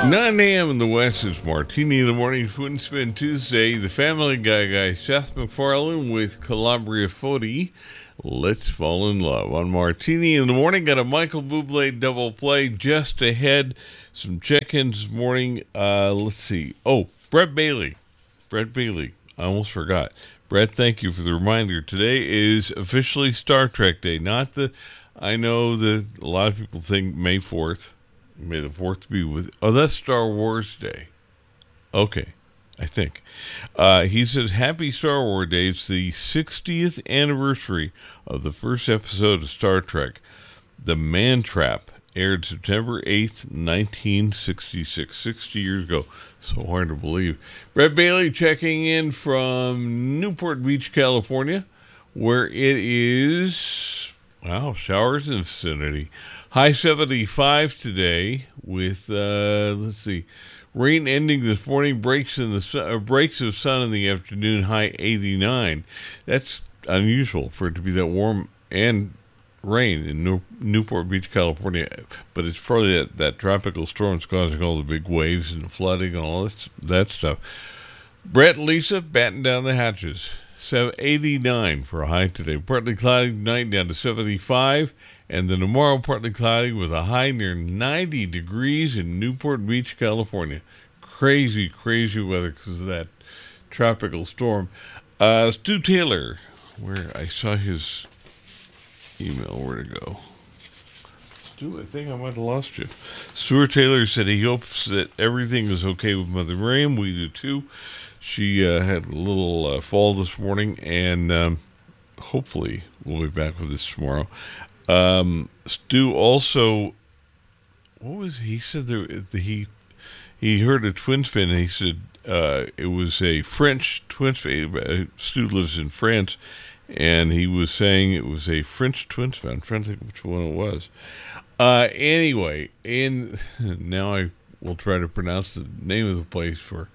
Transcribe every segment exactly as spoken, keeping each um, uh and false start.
nine a.m. in the West is Martini in the Morning, Twin Spin Tuesday. The Family Guy guy, Seth MacFarlane with Calabria Foti. Let's fall in love. On Martini in the Morning, got a Michael Bublé double play just ahead. Some check-ins this morning. Uh, let's see. Oh, Brett Bailey. Brett Bailey. I almost forgot. Brett, thank you for the reminder. Today is officially Star Trek Day. Not the, I know that a lot of people think May fourth. May the fourth be with... Oh, that's Star Wars Day. Okay, I think. Uh, he says, Happy Star Wars Day. It's the sixtieth anniversary of the first episode of Star Trek. The Man Trap aired September eighth, nineteen sixty-six. sixty years ago. So hard to believe. Brett Bailey checking in from Newport Beach, California, where it is... Wow, showers in the vicinity. High seventy-five today with, uh, let's see, rain ending this morning, breaks in the sun, uh, breaks of sun in the afternoon, high eighty-nine. That's unusual for it to be that warm and rain in New- Newport Beach, California. But it's probably that, that tropical storm that's causing all the big waves and the flooding and all that, that stuff. Brett and Lisa batten down the hatches. eighty-nine for a high today. Partly cloudy tonight down to seventy-five. And then tomorrow partly cloudy with a high near ninety degrees in Newport Beach, California. Crazy, crazy weather because of that tropical storm. Uh, Stu Taylor, where I saw his email. Where'd it go? Stu, I think I might have lost you. Stuart Taylor said he hopes that everything is okay with Mother Miriam. We do too. She uh, had a little uh, fall this morning, and um, hopefully we'll be back with this tomorrow. Um, Stu also, what was he said? There, he he heard a twin spin, and he said uh, it was a French twin spin. Stu lives in France, and he was saying it was a French twin spin. I'm trying to think which one it was. Uh, anyway, and now I will try to pronounce the name of the place for.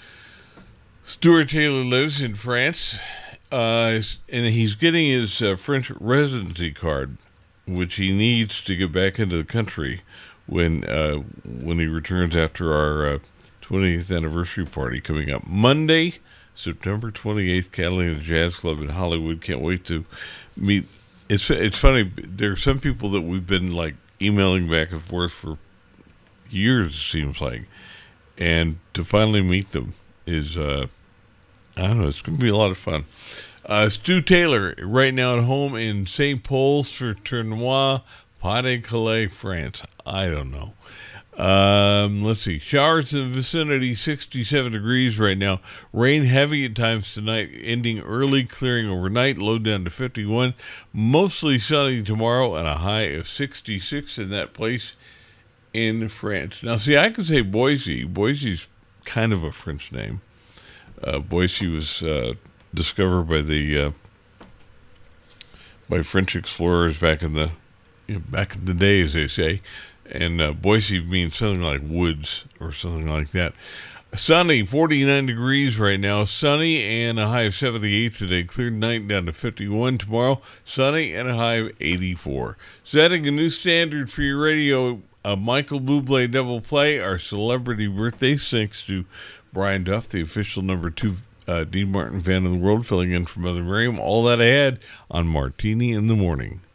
Stuart Taylor lives in France, uh, and he's getting his uh, French residency card, which he needs to get back into the country when uh, when he returns after our uh, twentieth anniversary party coming up Monday, September twenty-eighth, Catalina Jazz Club in Hollywood. Can't wait to meet. It's it's funny. There are some people that we've been like emailing back and forth for years, it seems like, and to finally meet them is. Uh, I don't know. It's going to be a lot of fun. Uh, Stu Taylor, right now at home in Saint Paul's sur Tournois, Pas-de-Calais, France. I don't know. Um, let's see. Showers in the vicinity, sixty-seven degrees right now. Rain heavy at times tonight, ending early, clearing overnight. Low down to fifty-one. Mostly sunny tomorrow and a high of sixty-six in that place in France. Now, see, I could say Boise. Boise's kind of a French name. Uh, Boise was uh, discovered by the uh, by French explorers back in the you know, back in the day, as they say, and uh, Boise means something like woods or something like that. Sunny, forty-nine degrees right now. Sunny and a high of seventy-eight today. Clear night down to fifty-one tomorrow. Sunny and a high of eighty-four. Setting a new standard for your radio. A Michael Bublé double play. Our celebrity birthday, thanks to Brian Duff, the official number two uh, Dean Martin fan in the world, filling in for Mother Miriam. All that I had on Martini in the Morning.